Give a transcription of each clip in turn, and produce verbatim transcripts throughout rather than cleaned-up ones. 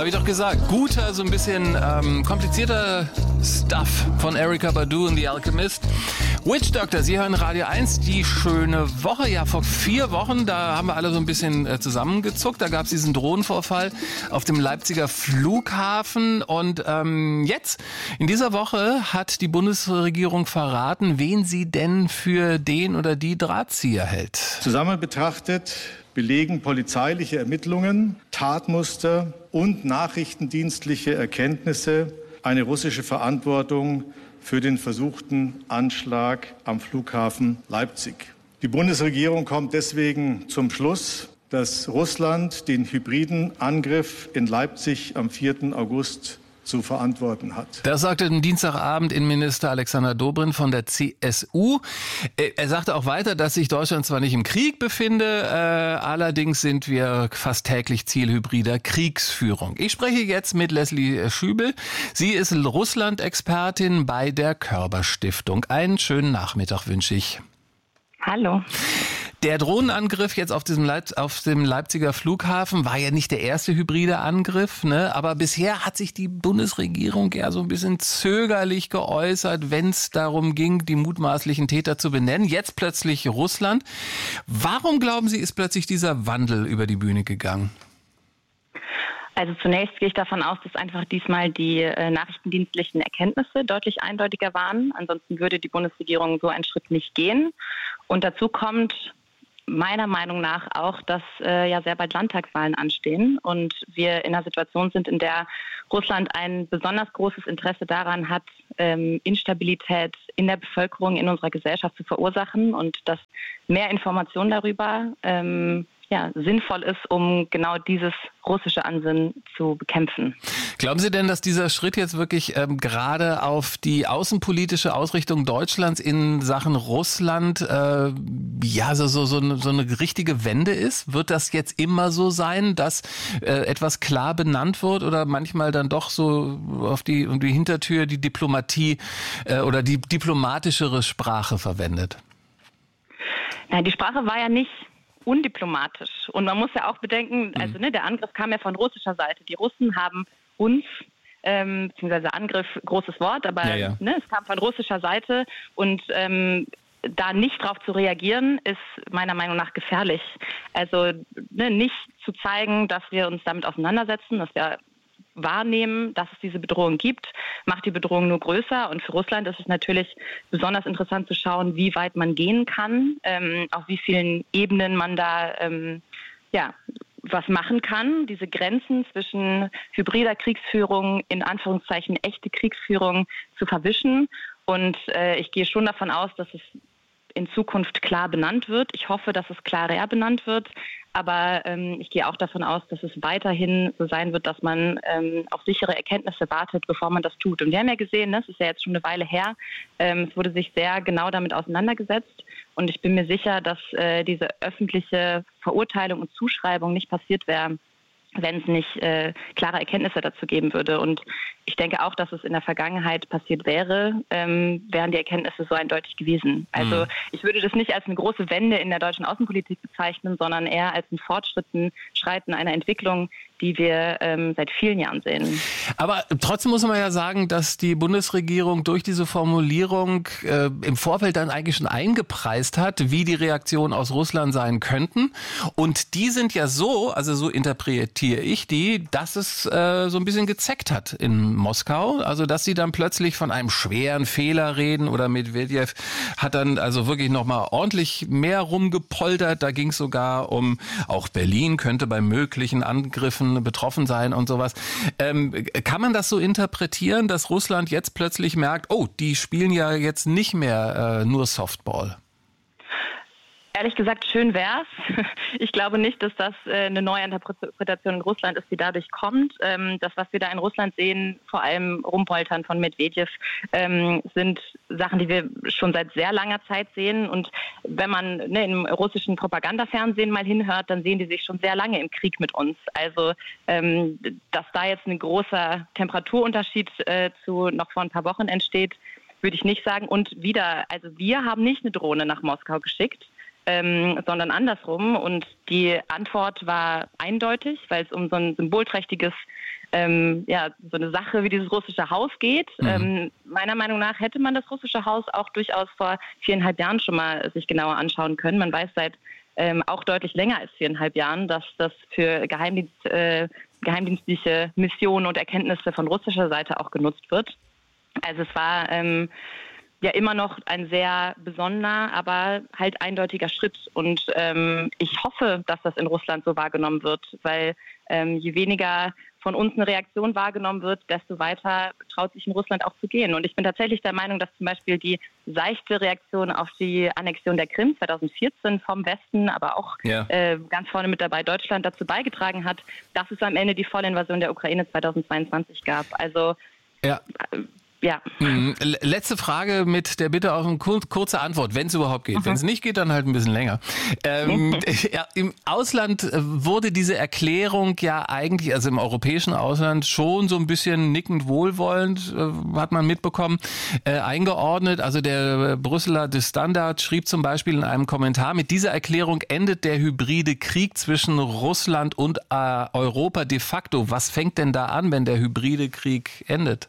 Habe ich doch gesagt. Guter, so ein bisschen ähm, komplizierter Stuff von Erykah Badu und The Alchemist. Witch Doctor, Sie hören Radio eins, die schöne Woche. Ja, vor vier Wochen, da haben wir alle so ein bisschen äh, zusammengezuckt. Da gab es diesen Drohnenvorfall auf dem Leipziger Flughafen. Und ähm, jetzt, in dieser Woche, hat die Bundesregierung verraten, wen sie denn für den oder die Drahtzieher hält. Zusammen betrachtet belegen polizeiliche Ermittlungen, Tatmuster und nachrichtendienstliche Erkenntnisse eine russische Verantwortung für den versuchten Anschlag am Flughafen Leipzig. Die Bundesregierung kommt deswegen zum Schluss, dass Russland den hybriden Angriff in Leipzig am vierten August zu verantworten hat. Das sagte am Dienstagabend Innenminister Alexander Dobrindt von der C S U. Er sagte auch weiter, dass sich Deutschland zwar nicht im Krieg befinde, äh, allerdings sind wir fast täglich Ziel hybrider Kriegsführung. Ich spreche jetzt mit Leslie Schübel. Sie ist Russland-Expertin bei der Körber-Stiftung. Einen schönen Nachmittag wünsche ich. Hallo. Der Drohnenangriff jetzt auf diesem Leip- auf dem Leipziger Flughafen war ja nicht der erste hybride Angriff, ne? Aber bisher hat sich die Bundesregierung ja so ein bisschen zögerlich geäußert, wenn es darum ging, die mutmaßlichen Täter zu benennen. Jetzt plötzlich Russland. Warum glauben Sie, ist plötzlich dieser Wandel über die Bühne gegangen? Also zunächst gehe ich davon aus, dass einfach diesmal die äh, nachrichtendienstlichen Erkenntnisse deutlich eindeutiger waren. Ansonsten würde die Bundesregierung so einen Schritt nicht gehen. Und dazu kommt meiner Meinung nach auch, dass äh, ja sehr bald Landtagswahlen anstehen und wir in einer Situation sind, in der Russland ein besonders großes Interesse daran hat, ähm, Instabilität in der Bevölkerung, in unserer Gesellschaft zu verursachen und dass mehr Information darüber ähm, ja, sinnvoll ist, um genau dieses russische Ansinnen zu bekämpfen. Glauben Sie denn, dass dieser Schritt jetzt wirklich ähm, gerade auf die außenpolitische Ausrichtung Deutschlands in Sachen Russland äh, ja so, so, so, eine, so eine richtige Wende ist? Wird das jetzt immer so sein, dass äh, etwas klar benannt wird oder manchmal dann doch so auf die, um die Hintertür die Diplomatie äh, oder die diplomatischere Sprache verwendet? Ja, die Sprache war ja nicht undiplomatisch. Und man muss ja auch bedenken, also ne, der Angriff kam ja von russischer Seite. Die Russen haben uns, ähm, beziehungsweise Angriff, großes Wort, aber ja, ja. Ne, es kam von russischer Seite und ähm, da nicht drauf zu reagieren, ist meiner Meinung nach gefährlich. Also ne, nicht zu zeigen, dass wir uns damit auseinandersetzen, dass wir wahrnehmen, dass es diese Bedrohung gibt, macht die Bedrohung nur größer. Und für Russland ist es natürlich besonders interessant zu schauen, wie weit man gehen kann, ähm, auf wie vielen Ebenen man da ähm, ja, was machen kann. Diese Grenzen zwischen hybrider Kriegsführung, in Anführungszeichen echte Kriegsführung zu verwischen. Und äh, ich gehe schon davon aus, dass es in Zukunft klar benannt wird. Ich hoffe, dass es klarer benannt wird. Aber ähm, ich gehe auch davon aus, dass es weiterhin so sein wird, dass man ähm, auf sichere Erkenntnisse wartet, bevor man das tut. Und wir haben ja gesehen, ne, das ist ja jetzt schon eine Weile her, ähm, es wurde sich sehr genau damit auseinandergesetzt. Und ich bin mir sicher, dass äh, diese öffentliche Verurteilung und Zuschreibung nicht passiert wäre, wenn es nicht äh, klare Erkenntnisse dazu geben würde. Und ich denke auch, dass es in der Vergangenheit passiert wäre, ähm, wären die Erkenntnisse so eindeutig gewesen. Also mhm. ich würde das nicht als eine große Wende in der deutschen Außenpolitik bezeichnen, sondern eher als ein Fortschritten, Schreiten einer Entwicklung, die wir ähm, seit vielen Jahren sehen. Aber trotzdem muss man ja sagen, dass die Bundesregierung durch diese Formulierung äh, im Vorfeld dann eigentlich schon eingepreist hat, wie die Reaktionen aus Russland sein könnten. Und die sind ja so, also so interpretiere ich die, dass es äh, so ein bisschen gezeckt hat in Moskau. Also dass sie dann plötzlich von einem schweren Fehler reden oder Medvedev hat dann also wirklich nochmal ordentlich mehr rumgepoltert. Da ging es sogar um, auch Berlin könnte bei möglichen Angriffen betroffen sein und sowas. Ähm, kann man das so interpretieren, dass Russland jetzt plötzlich merkt, oh, die spielen ja jetzt nicht mehr äh, nur Softball? Ehrlich gesagt, schön wär's. Ich glaube nicht, dass das eine neue Interpretation in Russland ist, die dadurch kommt. Das, was wir da in Russland sehen, vor allem Rumpoltern von Medvedev, sind Sachen, die wir schon seit sehr langer Zeit sehen. Und wenn man ne, im russischen Propagandafernsehen mal hinhört, dann sehen die sich schon sehr lange im Krieg mit uns. Also, dass da jetzt ein großer Temperaturunterschied zu noch vor ein paar Wochen entsteht, würde ich nicht sagen. Und wieder, also wir haben nicht eine Drohne nach Moskau geschickt. Ähm, sondern andersrum. Und die Antwort war eindeutig, weil es um so ein symbolträchtiges ähm, ja, so eine Sache wie dieses russische Haus geht. Mhm. Ähm, meiner Meinung nach hätte man das russische Haus auch durchaus vor viereinhalb Jahren schon mal sich genauer anschauen können. Man weiß seit ähm, auch deutlich länger als viereinhalb Jahren, dass das für Geheimdienst, äh, geheimdienstliche Missionen und Erkenntnisse von russischer Seite auch genutzt wird. Also es war ähm, ja immer noch ein sehr besonderer, aber halt eindeutiger Schritt. Und ähm, ich hoffe, dass das in Russland so wahrgenommen wird, weil ähm, je weniger von uns eine Reaktion wahrgenommen wird, desto weiter traut sich in Russland auch zu gehen. Und ich bin tatsächlich der Meinung, dass zum Beispiel die seichte Reaktion auf die Annexion der Krim zweitausendvierzehn vom Westen, aber auch ja. äh, ganz vorne mit dabei Deutschland dazu beigetragen hat, dass es am Ende die Vollinvasion der Ukraine zweitausendzweiundzwanzig gab. Also ja. äh, Ja. Letzte Frage mit der Bitte auf eine kurze Antwort, wenn es überhaupt geht. Mhm. Wenn es nicht geht, dann halt ein bisschen länger. Ähm, ja, im Ausland wurde diese Erklärung ja eigentlich, also im europäischen Ausland, schon so ein bisschen nickend wohlwollend, äh, hat man mitbekommen, äh, eingeordnet. Also der Brüsseler The Standard schrieb zum Beispiel in einem Kommentar, mit dieser Erklärung endet der hybride Krieg zwischen Russland und äh, Europa de facto. Was fängt denn da an, wenn der hybride Krieg endet?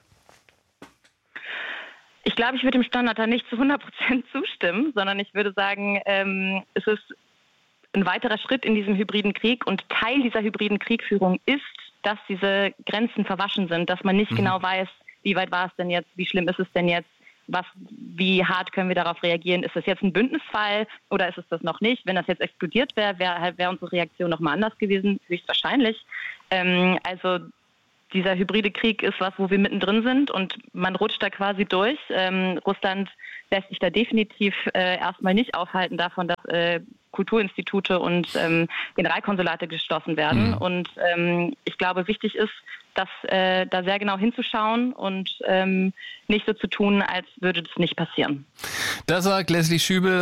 Ich glaube, ich würde dem Standard da nicht zu hundert Prozent zustimmen, sondern ich würde sagen, ähm, es ist ein weiterer Schritt in diesem hybriden Krieg und Teil dieser hybriden Kriegführung ist, dass diese Grenzen verwaschen sind, dass man nicht mhm. genau weiß, wie weit war es denn jetzt, wie schlimm ist es denn jetzt, was, wie hart können wir darauf reagieren, ist das jetzt ein Bündnisfall oder ist es das noch nicht? Wenn das jetzt explodiert wäre, wäre wär unsere Reaktion nochmal anders gewesen, höchstwahrscheinlich. Ähm, also Dieser hybride Krieg ist was, wo wir mittendrin sind und man rutscht da quasi durch. Ähm, Russland lässt sich da definitiv äh, erstmal nicht aufhalten davon, dass äh, Kulturinstitute und ähm, Generalkonsulate geschlossen werden. Mhm. Und ähm, ich glaube, wichtig ist, dass äh, da sehr genau hinzuschauen und ähm, nicht so zu tun, als würde das nicht passieren. Das sagt Leslie Schübel,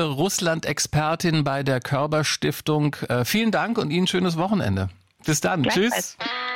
Russland-Expertin bei der Körber Stiftung. Äh, vielen Dank und Ihnen ein schönes Wochenende. Bis dann. Tschüss.